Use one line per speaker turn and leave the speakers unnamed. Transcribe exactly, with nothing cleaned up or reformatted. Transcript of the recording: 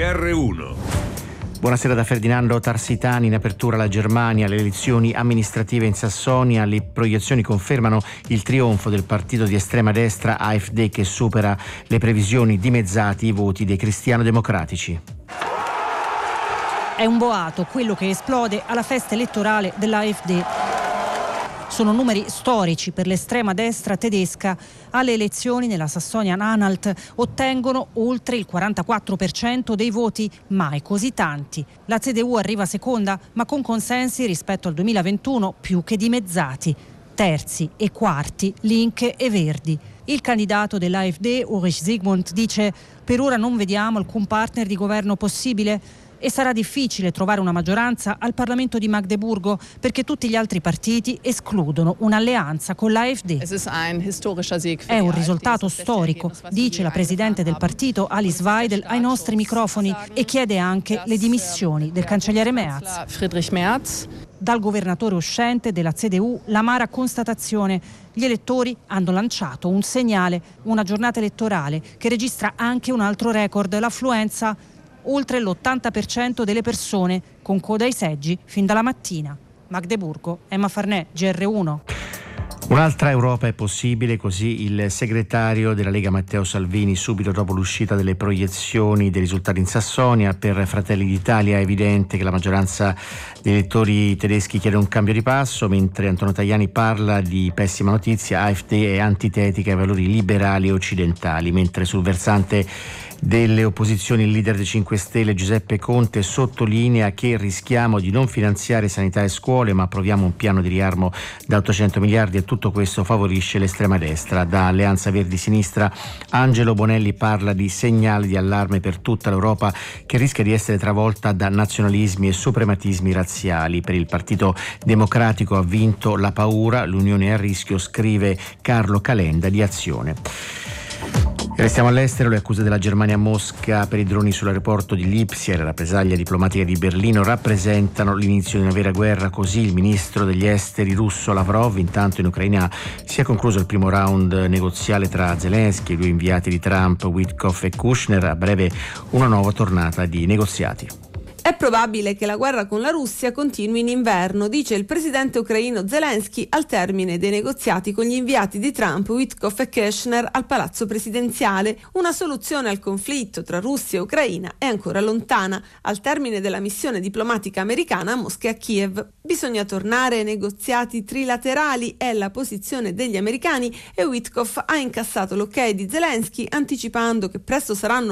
R uno.
Buonasera da Ferdinando Tarsitani. In apertura la Germania, le elezioni amministrative in Sassonia. Le proiezioni confermano il trionfo del partito di estrema destra A F D, che supera le previsioni, dimezzati i voti dei cristiano-democratici.
È un boato quello che esplode alla festa elettorale dell'A F D. Sono numeri storici per l'estrema destra tedesca. Alle elezioni nella Sassonia-Anhalt ottengono oltre il quarantaquattro per cento dei voti, mai così tanti. La C D U arriva seconda, ma con consensi rispetto al duemilaventuno più che dimezzati. Terzi e quarti Linke e Verdi. Il candidato dell'A F D, Ulrich Zygmunt, dice: per ora non vediamo alcun partner di governo possibile. E sarà difficile trovare una maggioranza al Parlamento di Magdeburgo, perché tutti gli altri partiti escludono un'alleanza con l'A F D. È un risultato storico, dice la presidente del partito Alice Weidel ai nostri microfoni, e chiede anche le dimissioni del cancelliere Merz. Dal governatore uscente della C D U l'amara constatazione: gli elettori hanno lanciato un segnale, una giornata elettorale che registra anche un altro record, l'affluenza. Oltre l'ottanta per cento delle persone, con coda ai seggi fin dalla mattina. Magdeburgo, Emma Farnè, G R uno.
Un'altra Europa è possibile, così il segretario della Lega Matteo Salvini, subito dopo l'uscita delle proiezioni dei risultati in Sassonia. Per Fratelli d'Italia è evidente che la maggioranza degli elettori tedeschi chiede un cambio di passo, mentre Antonio Tajani parla di pessima notizia. A F D è antitetica ai valori liberali e occidentali, mentre sul versante delle opposizioni il leader dei cinque Stelle Giuseppe Conte sottolinea che rischiamo di non finanziare sanità e scuole, ma approviamo un piano di riarmo da ottocento miliardi e tutto questo favorisce l'estrema destra. Da Alleanza Verdi Sinistra Angelo Bonelli parla di segnali di allarme per tutta l'Europa, che rischia di essere travolta da nazionalismi e suprematismi razziali. Per il Partito Democratico ha vinto la paura, l'Unione è a rischio, scrive Carlo Calenda di Azione. Restiamo all'estero. Le accuse della Germania a Mosca per i droni sull'aeroporto di Lipsia e la rappresaglia diplomatica di Berlino rappresentano l'inizio di una vera guerra, così il ministro degli esteri russo Lavrov. Intanto in Ucraina si è concluso il primo round negoziale tra Zelensky e i due inviati di Trump, Witkoff e Kushner. A breve una nuova tornata di negoziati.
È probabile che la guerra con la Russia continui in inverno, dice il presidente ucraino Zelensky al termine dei negoziati con gli inviati di Trump, Witkoff e Kushner al palazzo presidenziale. Una soluzione al conflitto tra Russia e Ucraina è ancora lontana. Al termine della missione diplomatica americana a Mosca e a Kiev bisogna tornare ai negoziati trilaterali, è la posizione degli americani, e Witkoff ha incassato l'ok di Zelensky, anticipando che presto saranno